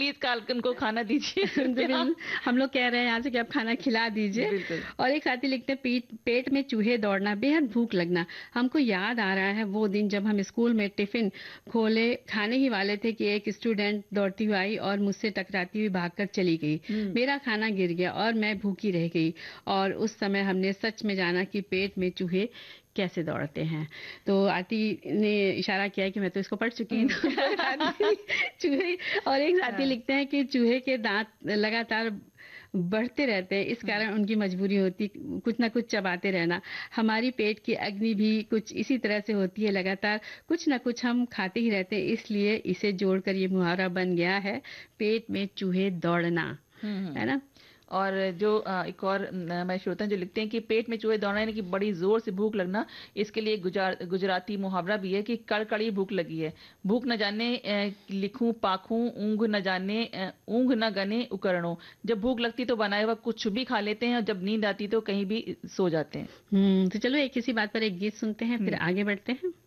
Please काल उनको खाना दीजिए। तो बिल्कुल, हम लोग कह रहे हैं यहाँ से कि आप खाना खिला दीजिए। बिल्कुल। और एक साथी लिखते हैं पेट में चूहे दौड़ना, बेहद भूख लगना। हमको याद आ रहा है वो दिन जब हम स्कूल में टिफिन खोले खाने ही वाले थे कि एक स्टूडेंट दौड़ती हुई आई और मुझसे टकराती हुई भागकर चली गई। मेरा खाना गिर गया और मैं भूखी रह गई, और उस समय हमने सच में जाना कि पेट में चूहे कैसे दौड़ते हैं। तो आरती ने इशारा किया है कि मैं तो इसको पढ़ चुकी हूँ। चूहे। और एक साथी लिखते हैं कि चूहे के दांत लगातार बढ़ते रहते हैं, इस कारण उनकी मजबूरी होती कुछ ना कुछ चबाते रहना। हमारी पेट की अग्नि भी कुछ इसी तरह से होती है, लगातार कुछ ना कुछ हम खाते ही रहते हैं, इसलिए इसे जोड़कर ये मुहावरा बन गया है, पेट में चूहे दौड़ना। है ना। और जो एक और हमारे श्रोता जो लिखते हैं कि पेट में चूहे दौड़ना यानी कि बड़ी जोर से भूख लगना, इसके लिए गुजराती मुहावरा भी है कि कड़कड़ी भूख लगी है, भूख न जाने लिखूं पाखूं, ऊंघ न जाने ऊंघ न गने उकरणों। जब भूख लगती तो बनाए हुआ कुछ भी खा लेते हैं और जब नींद आती तो कहीं भी सो जाते हैं। तो चलो एक इसी बात पर एक गीत सुनते हैं, फिर आगे बढ़ते हैं।